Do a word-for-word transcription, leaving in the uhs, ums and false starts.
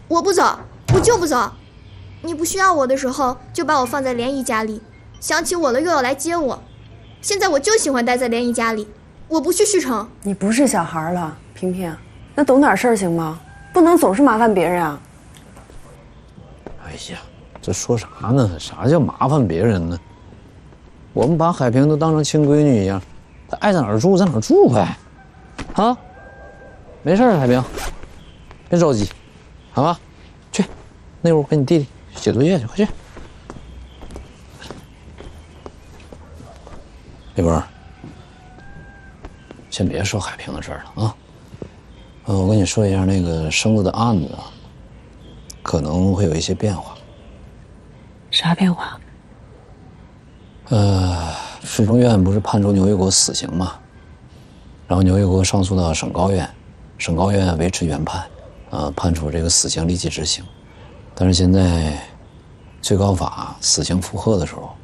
我不走，我就不走。你不需要我的时候，就把我放在莲姨家里，想起我了又要来接我。现在我就喜欢待在莲姨家里，我不去旭城。 你不是小孩了，萍萍，那懂点事儿行吗？不能总是麻烦别人啊。 哎呀，这说啥呢？啥叫麻烦别人呢？我们把海平都当成亲闺女一样，她爱在哪儿住在哪儿住快。啊，没事儿，海平，别着急，好吧？去，那屋跟你弟弟写作业去，快去。李波，先别说海平的事儿了啊。呃，我跟你说一下那个生子的案子啊，可能会有一些变化。 啥变化？ 呃，市中院不是判处牛一国死刑吗？然后牛一国上诉到省高院，省高院维持原判，呃，判处这个死刑立即执行。但是现在最高法死刑复核的时候，